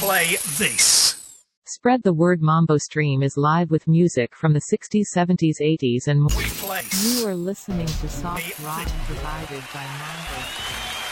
play this. Spread the word. Mambo Stream is live with music from the 60s, 70s, 80s and more. We place. You are listening to soft rock provided by Mambo Stream.